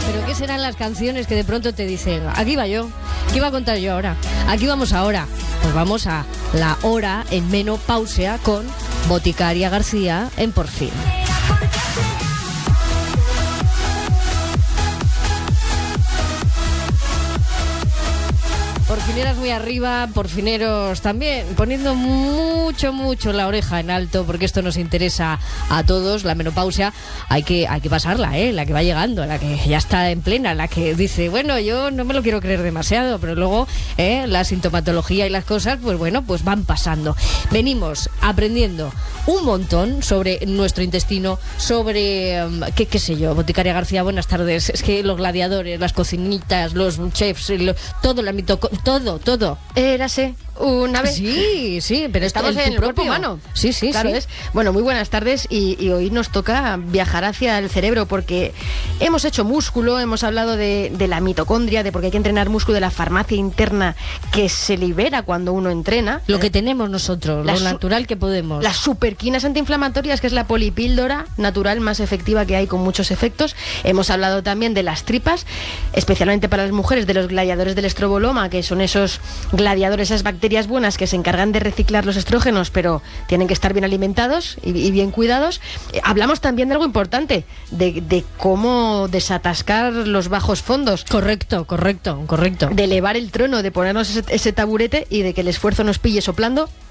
Pero ¿qué serán las canciones que de pronto te dicen, aquí va yo, ¿qué iba a contar yo ahora? Aquí vamos ahora. Pues vamos a la hora en menopausia con Boticaria García en Por Fin. Porfineras muy arriba, porfineros también, poniendo mucho la oreja en alto, porque esto nos interesa a todos. La menopausia hay que pasarla, la que va llegando, la que ya está en plena, la que dice, bueno, yo no me lo quiero creer demasiado, pero luego la sintomatología y las cosas, pues bueno, pues van pasando. Venimos aprendiendo un montón sobre nuestro intestino, sobre, qué sé yo. Boticaria García, buenas tardes. Es que los gladiadores, las cocinitas, los chefs, todo el ámbito, todo. Érase una vez. Sí, pero estamos en el cuerpo humano. Sí, claro. sí. Bueno, muy buenas tardes y hoy nos toca viajar hacia el cerebro porque hemos hecho músculo, hemos hablado de la mitocondria, de por qué hay que entrenar músculo, de la farmacia interna que se libera cuando uno entrena. Lo que tenemos nosotros, lo natural que podemos. Las superquinas antiinflamatorias, que es la polipíldora natural más efectiva que hay con muchos efectos. Hemos hablado también de las tripas, especialmente para las mujeres, de los gladiadores del estroboloma, que son esos gladiadores, esas bacterias buenas que se encargan de reciclar los estrógenos, pero tienen que estar bien alimentados y bien cuidados. Hablamos también de algo importante, de cómo desatascar los bajos fondos. Correcto. De elevar el trono, de ponernos ese taburete y de que el esfuerzo nos pille soplando